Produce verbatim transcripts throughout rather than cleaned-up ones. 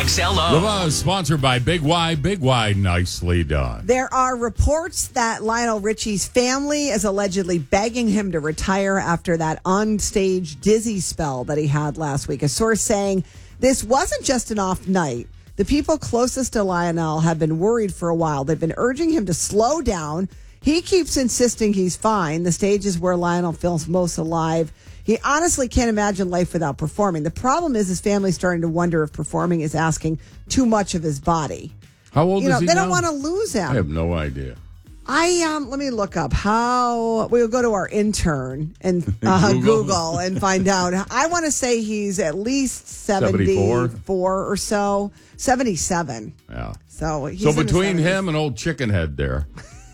X L O. The Buzz, sponsored by Big Y. Big Y, nicely done. There are reports that Lionel Richie's family is allegedly begging him to retire after that on-stage dizzy spell that he had last week. A source saying this wasn't just an off night. The people closest to Lionel have been worried for a while. They've been urging him to slow down. He keeps insisting he's fine. The stage is where Lionel feels most alive. He honestly can't imagine life without performing. The problem is his family's starting to wonder if performing is asking too much of his body. How old you know, is he They now? don't want to lose him. I have no idea. I um, let me look up how we'll go to our intern and uh, Google. Google and find out. I want to say he's at least seventy-four or so, seventy-seven. Yeah. So he's so in the between seventies. him and old Chickenhead there,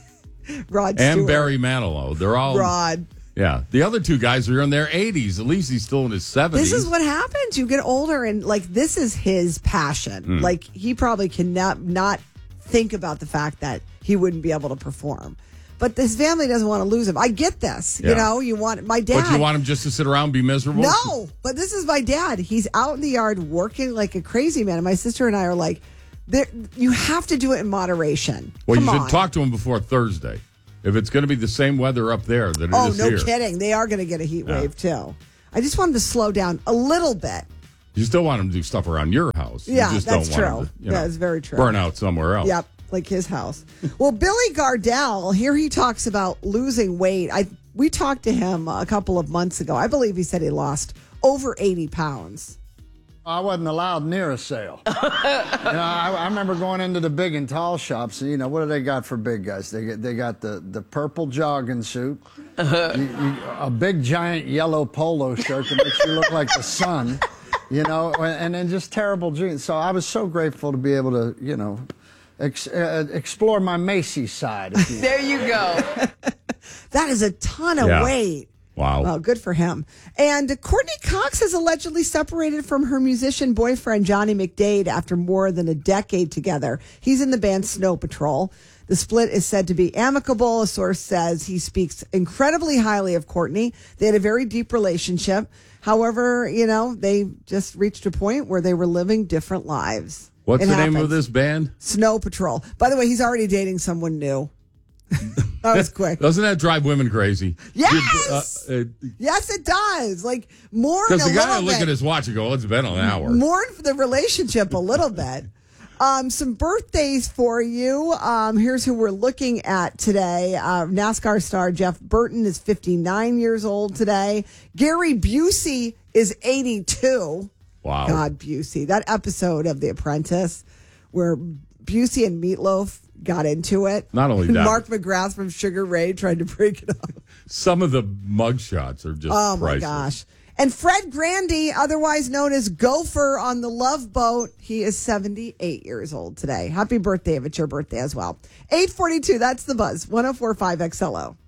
Rod and Stewart. Barry Manilow, they're all Rod. Yeah, the other two guys are in their eighties. At least he's still in his seventies. This is what happens. You get older, and like this is his passion. Mm. Like he probably cannot not think about the fact that he wouldn't be able to perform. But his family doesn't want to lose him. I get this. Yeah. You know, you want my dad. But you want him just to sit around and be miserable? No, but this is my dad. He's out in the yard working like a crazy man. And my sister and I are like, there, you have to do it in moderation. Well, Come you should on. talk to him before Thursday. If it's going to be the same weather up there that it Oh, is no here. kidding. They are going to get a heat Yeah. wave, too. I just want him to slow down a little bit. You still want him to do stuff around your house. Yeah, you just that's don't true. want him to, you Yeah, know, it's very true. burn out somewhere else. Yep, like his house. Well, Billy Gardell, here he talks about losing weight. I We talked to him a couple of months ago. I believe he said he lost over eighty pounds. I wasn't allowed near a sale. you know, I, I remember going into the big and tall shops. And, you know, what do they got for big guys? They get they got the, the purple jogging suit, you, you, a big giant yellow polo shirt that makes you look like the sun, you know, and then just terrible jeans. So I was so grateful to be able to, you know, ex, uh, explore my Macy's side. If you There you go. That is a ton of Yeah. weight. Wow. Well, good for him. And Courtney Cox has allegedly separated from her musician boyfriend, Johnny McDade, after more than a decade together. He's in the band Snow Patrol. The split is said to be amicable. A source says he speaks incredibly highly of Courtney. They had a very deep relationship. However, you know, they just reached a point where they were living different lives. What's It the name of happens. this band? Snow Patrol. By the way, he's already dating someone new. That was quick. Doesn't that drive women crazy? Yes! Uh, uh, Yes, it does. Like, more than Because a the guy little will look bit. at his watch and go, it's been an hour. Mourn for the relationship a little bit. Um, some birthdays for you. Um, here's who we're looking at today. Uh, NASCAR star Jeff Burton is fifty-nine years old today. Gary Busey is eighty-two. Wow. God, Busey. That episode of The Apprentice where Busey and Meatloaf got into it. Not only And that- Mark McGrath from Sugar Ray tried to break it up. Some of the mug shots are just Oh, my priceless. gosh. And Fred Grandy, otherwise known as Gopher on the Love Boat, he is seventy-eight years old today. Happy birthday if it's your birthday as well. eight forty-two, that's the Buzz, one oh four point five X L O.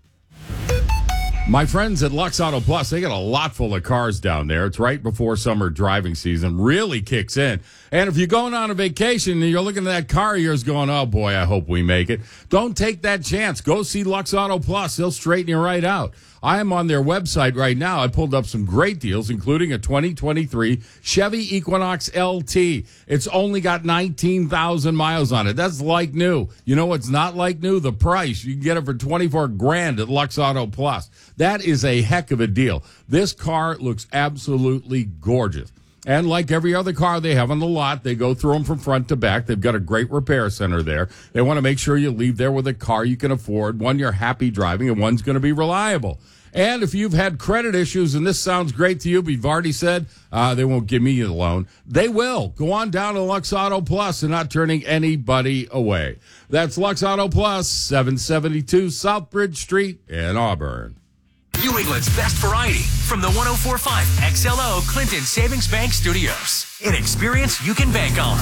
My friends at Lux Auto Plus, they got a lot full of cars down there. It's right before summer driving season really kicks in. And if you're going on a vacation and you're looking at that car of yours going, oh, boy, I hope we make it. Don't take that chance. Go see Lux Auto Plus. They'll straighten you right out. I am on their website right now. I pulled up some great deals, including a twenty twenty-three Chevy Equinox L T. It's only got nineteen thousand miles on it. That's like new. You know what's not like new? The price. You can get it for twenty-four grand at Lux Auto Plus. That is a heck of a deal. This car looks absolutely gorgeous. And like every other car they have on the lot, they go through them from front to back. They've got a great repair center there. They want to make sure you leave there with a car you can afford, one you're happy driving, and one's going to be reliable. And if you've had credit issues and this sounds great to you, but you've already said uh, they won't give me the loan, they will. Go on down to Lux Auto Plus and not turning anybody away. That's Lux Auto Plus, seven seventy-two Southbridge Street in Auburn. New England's best variety from the one oh four point five X L O Clinton Savings Bank Studios. An experience you can bank on.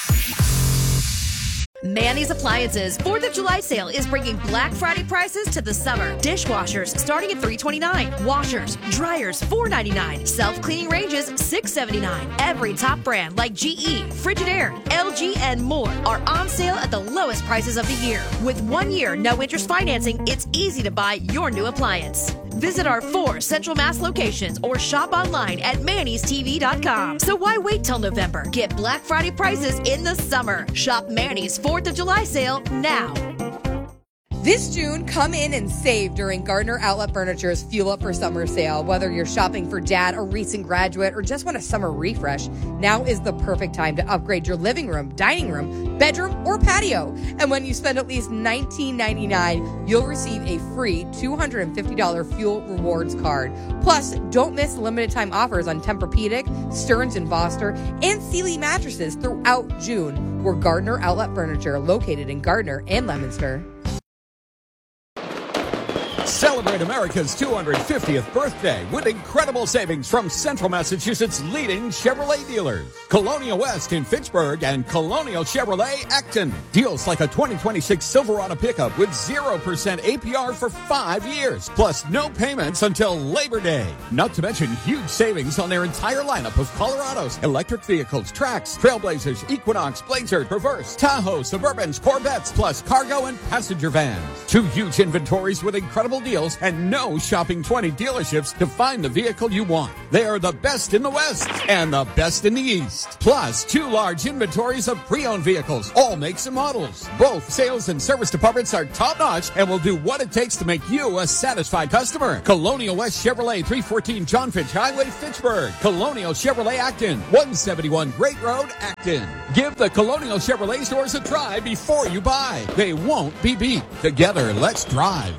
Manny's Appliances fourth of July sale is bringing Black Friday prices to the summer. Dishwashers starting at three twenty-nine. Washers, dryers four ninety-nine. Self-cleaning ranges six seventy-nine. Every top brand like G E, Frigidaire, L G, and more are on sale at the lowest prices of the year. With one year no interest financing, it's easy to buy your new appliance. Visit our four Central Mass locations or shop online at manny's t v dot com. So why wait till November? Get Black Friday prices in the summer. Shop Manny's fourth of July sale now. This June, come in and save during Gardner Outlet Furniture's Fuel Up for Summer sale. Whether you're shopping for dad, a recent graduate, or just want a summer refresh, now is the perfect time to upgrade your living room, dining room, bedroom, or patio. And when you spend at least nineteen ninety-nine dollars, you'll receive a free two hundred fifty dollars Fuel Rewards card. Plus, don't miss limited time offers on Tempur-Pedic, Stearns and Foster, and Sealy mattresses throughout June. We're Gardner Outlet Furniture, located in Gardner and Leominster. Celebrate America's two hundred fiftieth birthday with incredible savings from Central Massachusetts' leading Chevrolet dealers. Colonial West in Fitchburg and Colonial Chevrolet Acton. Deals like a twenty twenty-six Silverado pickup with zero percent A P R for five years, plus no payments until Labor Day. Not to mention huge savings on their entire lineup of Colorados, electric vehicles, Trax, Trailblazers, Equinox, Blazer, Traverse, Tahoe, Suburbans, Corvettes, plus cargo and passenger vans. Two huge inventories with incredible deals and no shopping twenty dealerships to find the vehicle you want. They are the best in the West and the best in the East. Plus, two large inventories of pre-owned vehicles, all makes and models. Both sales and service departments are top-notch and will do what it takes to make you a satisfied customer. Colonial West Chevrolet, three fourteen John Fitch Highway, Fitchburg. Colonial Chevrolet Acton, one seventy-one Great Road, Acton. Give the Colonial Chevrolet stores a try before you buy. They won't be beat. Together, let's drive.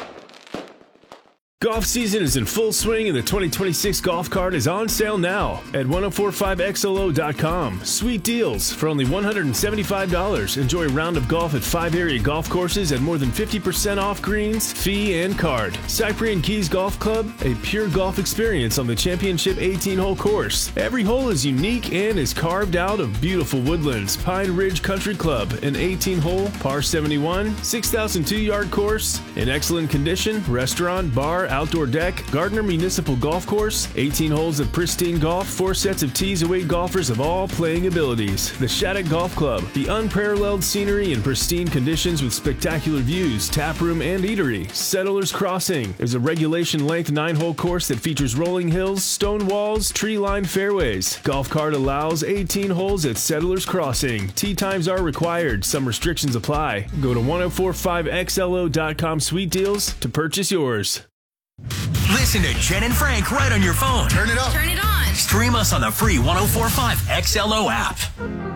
Golf season is in full swing and the twenty twenty-six golf cart is on sale now at ten forty-five X L O dot com. Sweet deals for only one hundred seventy-five dollars. Enjoy a round of golf at five area golf courses at more than fifty percent off greens, fee, and card. Cyprian Keys Golf Club, a pure golf experience on the championship eighteen-hole course. Every hole is unique and is carved out of beautiful woodlands. Pine Ridge Country Club, an eighteen-hole, par seventy-one, six thousand two yard course, in excellent condition, restaurant, bar, outdoor deck. Gardner Municipal Golf Course, eighteen holes of pristine golf, four sets of tees await golfers of all playing abilities. The Shattuck Golf Club, the unparalleled scenery in pristine conditions with spectacular views, tap room and eatery. Settlers Crossing is a regulation length nine hole course that features rolling hills, stone walls, tree lined fairways. Golf cart allows eighteen holes at Settlers Crossing. Tee times are required. Some restrictions apply. Go to ten forty-five X L O dot com Sweet Deals to purchase yours. Listen to Jen and Frank right on your phone. Turn it up. Turn it on. Stream us on the free ten forty-five X L O app.